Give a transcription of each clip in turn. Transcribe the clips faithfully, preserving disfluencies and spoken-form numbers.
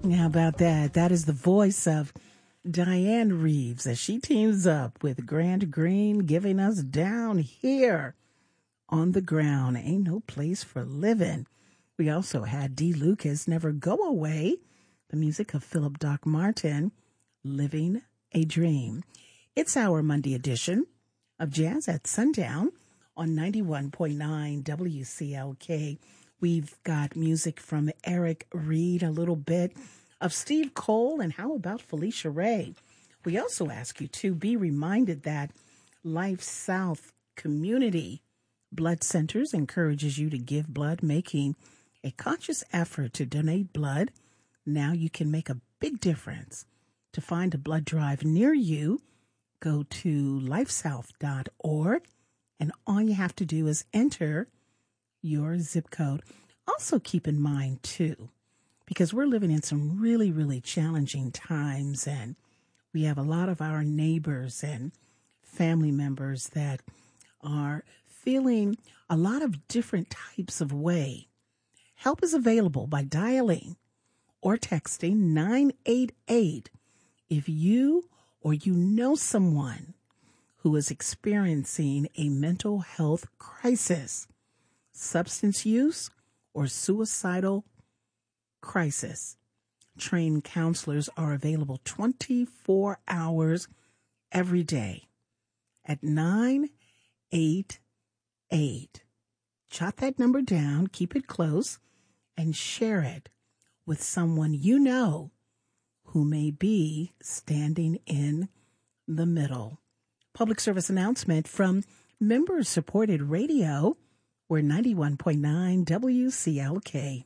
How about that? That is the voice of Diane Reeves as she teams up with Grant Green, giving us Down Here on the Ground. Ain't no place for living. We also had D. Lucas, Never Go Away, the music of Philip Doc Martin, Living a Dream. It's our Monday edition of Jazz at Sundown on ninety-one point nine W C L K. We've got music from Eric Reed, a little bit of Steve Cole, and how about Felicia Ray? We also ask you to be reminded that Life South Community Blood Centers encourages you to give blood, making a conscious effort to donate blood. Now you can make a big difference. To find a blood drive near you, go to life south dot org, and all you have to do is enter your zip code. Also keep in mind, too, because we're living in some really, really challenging times, and we have a lot of our neighbors and family members that are feeling a lot of different types of way. Help is available by dialing or texting nine eight eight if you or you know someone who is experiencing a mental health crisis, substance use, or suicidal crisis. Trained counselors are available twenty-four hours every day at nine eight eight. Jot that number down, keep it close, and share it with someone you know who may be standing in the middle. Public service announcement from member-supported radio. We're ninety-one point nine W C L K.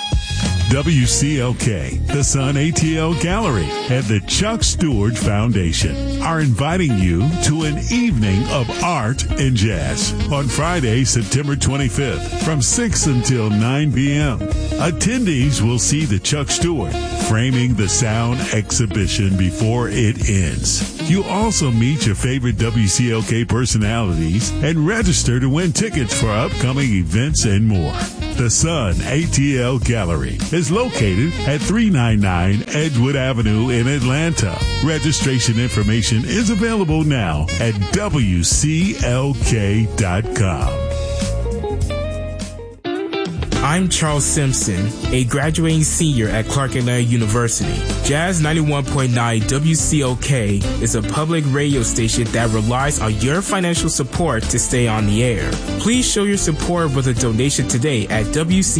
W C L K, the Sun A T L Gallery, and the Chuck Stewart Foundation are inviting you to an evening of art and jazz on Friday, September twenty-fifth from six until nine p.m. Attendees will see the Chuck Stewart Framing the Sound exhibition before it ends. You also meet your favorite W C L K personalities and register to win tickets for upcoming events and more. The Sun A T L Gallery is located at three ninety-nine Edgewood Avenue in Atlanta. Registration information is available now at W C L K dot com. I'm Charles Simpson, a graduating senior at Clark Atlanta University. Jazz ninety-one point nine W C L K is a public radio station that relies on your financial support to stay on the air. Please show your support with a donation today at W C